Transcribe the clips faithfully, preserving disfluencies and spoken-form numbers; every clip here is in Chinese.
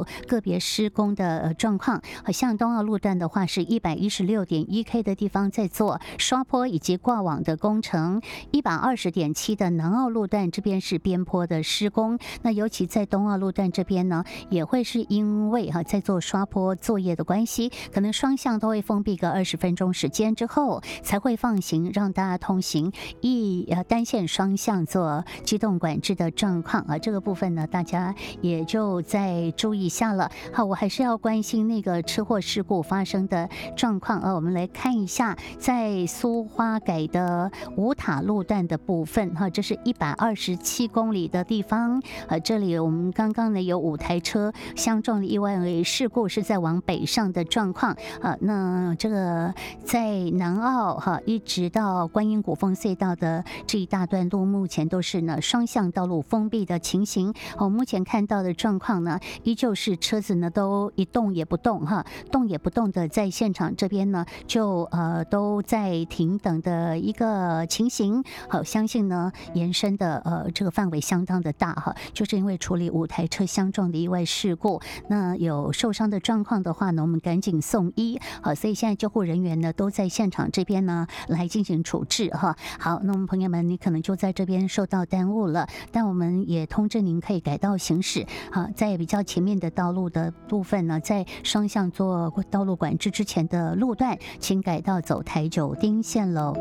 个别施工的呃状况。好像东澳路段的话是一百一十六点一 K 的地方在做刷坡以及挂网的工程，一百二十点七的南澳路段这边是边坡的施工。那尤其在东澳路段这边呢，也会是因为哈、啊、在做刷坡作业的关系，可能双向都会封闭个二十分钟时间之后才会放行，让大家通行一呃单线双向做机动管制的状况啊。这个部分呢，大家也就再注意一下了。好，我还是要关心那个车祸事故发生的状况啊。我们来看一下，在苏花改的五塔路段的部分哈，这是一百二十七公里的地方。呃，这里我们刚刚呢有五台车相撞的意外事故，是在往北上的状况啊。那这个在南澳哈，一直到观音古峰隧道的这一大段路，目前都是呢双向道路封闭的情形。我、哦、目前看到的状况呢，依旧是车子呢都一动也不动哈，动也不动的在现场这边呢，就呃都在停等的一个情形。好，相信呢延伸的呃这个范围相当的大哈，就是因为处理五台车相撞的意外事故，那有受伤的状况的话呢，我们赶紧送医。好，所以现在救护人员呢都在现场这边呢来进行处置哈。好，那我们朋友们，你可能就在这边受到耽误了，但我们也通知您可以改道行驶。好，在比较前面的道路的部分呢，在双向做道路管制之前的路段，请改道走台九丁线喽。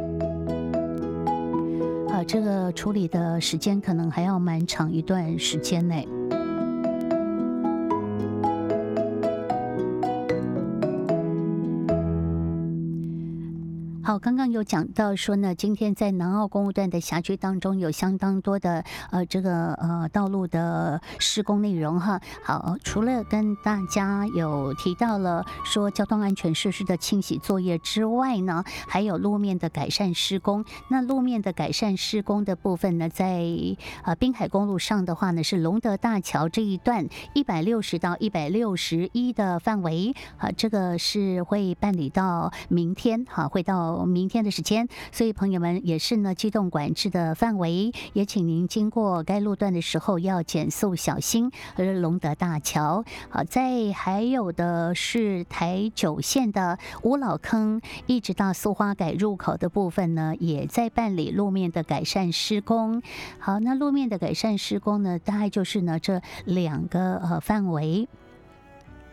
啊，这个处理的时间可能还要蛮长一段时间内。好，刚刚有讲到说呢，今天在南澳公路段的辖区当中有相当多的呃这个呃道路的施工内容哈。好，除了跟大家有提到了说交通安全设施的清洗作业之外呢，还有路面的改善施工。那路面的改善施工的部分呢，在呃滨海公路上的话呢，是龙德大桥这一段一百六十到一百六十一的范围啊，这个是会办理到明天哈，会到明天的时间，所以朋友们也是呢，机动管制的范围，也请您经过该路段的时候要减速小心。而龙德大桥，好，在还有的是台九线的五老坑一直到苏花改入口的部分呢，也在办理路面的改善施工。好，那路面的改善施工呢，大概就是呢这两个呃范围。